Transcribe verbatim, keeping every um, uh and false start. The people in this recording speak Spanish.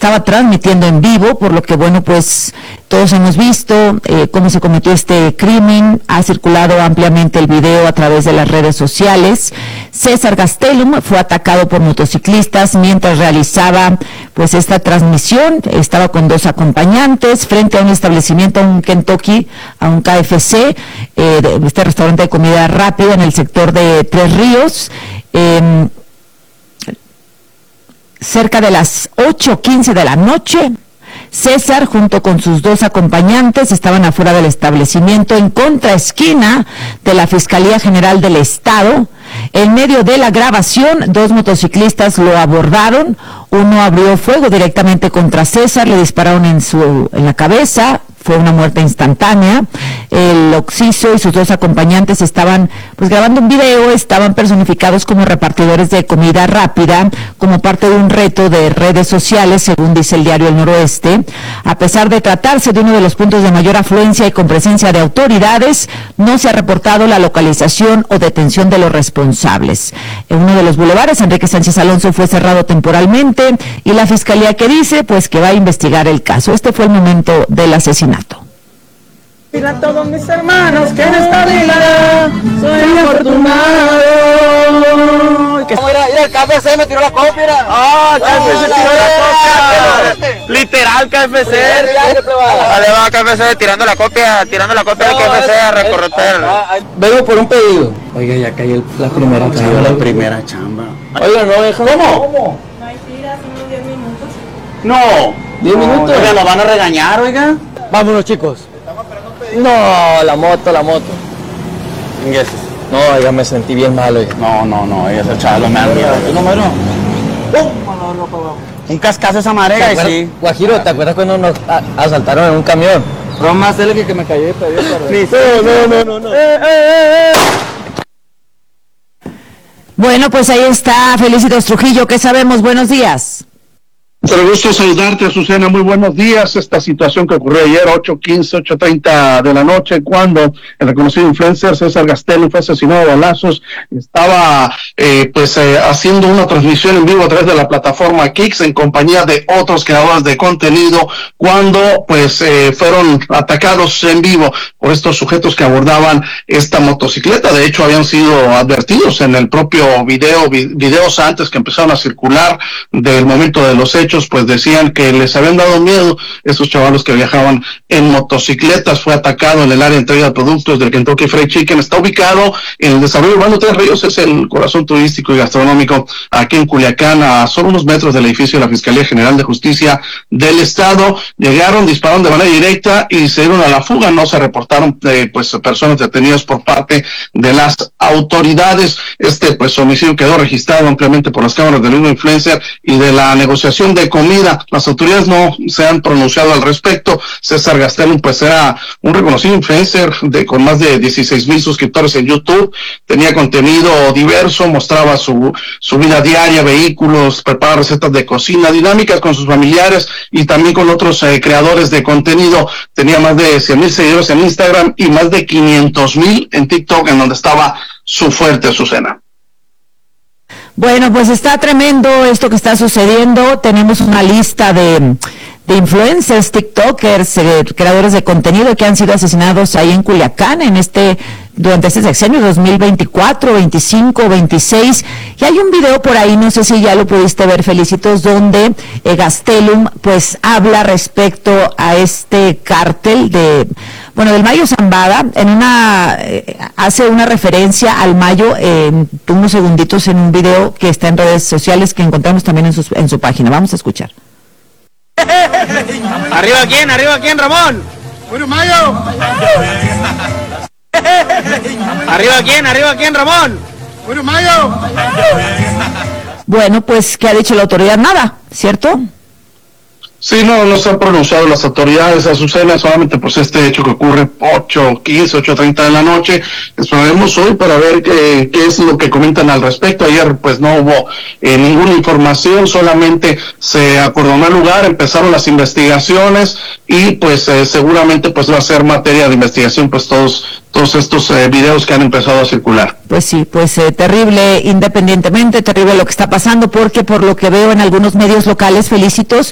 estaba transmitiendo en vivo, por lo que, bueno, pues todos hemos visto eh, cómo se cometió este crimen. Ha circulado ampliamente el video a través de las redes sociales. César Gastelum fue atacado por motociclistas mientras realizaba pues esta transmisión. Estaba con dos acompañantes frente a un establecimiento, a un Kentucky, a un K F C, eh, de este restaurante de comida rápida en el sector de Tres Ríos. Eh, cerca de las ocho quince de la noche, César, junto con sus dos acompañantes, estaban afuera del establecimiento en contraesquina de la Fiscalía General del Estado. En medio de la grabación, dos motociclistas lo abordaron. Uno abrió fuego directamente contra César, le dispararon en su en la cabeza. Fue una muerte instantánea. El occiso y sus dos acompañantes estaban pues grabando un video, estaban personificados como repartidores de comida rápida, como parte de un reto de redes sociales, según dice el diario El Noroeste. A pesar de tratarse de uno de los puntos de mayor afluencia y con presencia de autoridades, no se ha reportado la localización o detención de los responsables. En uno de los bulevares, Enrique Sánchez Alonso fue cerrado temporalmente y la fiscalía que dice pues que va a investigar el caso. Este fue el momento del asesinato. Mira a todos mis hermanos que en esta vida soy afortunado. Mira, mira, el K F C me tiró la copia, mira. Ah, K F C tiró la copia. Literal, K F C. Vale, va, K F C tirando la copia, tirando la copia de K F C a recorrer. Vengo por un pedido. Oiga, ya cayó la primera chamba. La primera chamba. Oiga, no deja. ¿Cómo? No hay tiras, unos diez minutos. No. ¿Diez minutos? Oiga, nos van a regañar, oiga. Vámonos, chicos. No, la moto, la moto. Yes. No, oiga, me sentí bien mal, oiga. No, no, no, ella se echaba los malos. ¿Tu número? Un cascazo esa marea y sí. Guajiro, ¿te acuerdas cuando nos a- asaltaron en un camión? Pero más él que, que me cayó y pedí No, no, no, no, no. Eh, eh, eh. Bueno, pues ahí está Felicitos Trujillo. ¿Qué sabemos? Buenos días. Pero gusto saludarte, Azucena, muy buenos días. Esta situación que ocurrió ayer, ocho quince, ocho treinta de la noche, cuando el reconocido influencer César Gastelum fue asesinado a balazos, estaba eh, pues eh, haciendo una transmisión en vivo a través de la plataforma Kicks en compañía de otros creadores de contenido, cuando pues eh, fueron atacados en vivo por estos sujetos que abordaban esta motocicleta. De hecho, habían sido advertidos en el propio video, vi- videos antes que empezaron a circular del momento de los hechos, pues decían que les habían dado miedo esos chavalos que viajaban en motocicletas. Fue atacado en el área de entrega de productos del Kentucky Fried Chicken. Está ubicado en el desarrollo urbano Tres Ríos, es el corazón turístico y gastronómico aquí en Culiacán, a solo unos metros del edificio de la Fiscalía General de Justicia del Estado. Llegaron, dispararon de manera directa y se dieron a la fuga. No se reportaron eh, pues personas detenidas por parte de las autoridades. Este pues homicidio quedó registrado ampliamente por las cámaras del mismo influencer y de la negociación de comida. Las autoridades no se han pronunciado al respecto. César Gastelum pues era un reconocido influencer de con más de dieciséis mil suscriptores en YouTube. Tenía contenido diverso, mostraba su su vida diaria, vehículos, preparaba recetas de cocina, dinámicas con sus familiares y también con otros eh, creadores de contenido. Tenía más de cien mil seguidores en Instagram y más de quinientos mil en TikTok, en donde estaba su fuerte, Azucena. Bueno, pues está tremendo esto que está sucediendo. Tenemos una lista de, de influencers, tiktokers, eh, creadores de contenido que han sido asesinados ahí en Culiacán en este durante este sexenio dos mil veinticuatro, veinticinco, veintiséis. Y hay un video por ahí, no sé si ya lo pudiste ver, Felicitos, donde eh, Gastelum pues habla respecto a este cártel de, bueno, del Mayo Zambada. En una, eh, hace una referencia al Mayo en eh, unos segunditos en un video que está en redes sociales que encontramos también en, sus, en su página. Vamos a escuchar. ¿Arriba quién? ¿Arriba quién, Ramón? Bueno, Mayo. ¿Arriba quién? ¿Arriba quién, Ramón? Bueno, Mayo. Bueno, pues, ¿qué ha dicho la autoridad? Nada, ¿cierto? Sí, no, no se han pronunciado las autoridades, Azucena, solamente pues este hecho que ocurre ocho quince, ocho treinta de la noche. Esperaremos hoy para ver qué, qué es lo que comentan al respecto. Ayer pues no hubo eh, ninguna información, solamente se acordonó el lugar, empezaron las investigaciones y pues eh, seguramente pues va a ser materia de investigación pues todos todos estos eh, videos que han empezado a circular. Pues sí, pues eh, terrible, independientemente, terrible lo que está pasando, porque por lo que veo en algunos medios locales, Felicitos,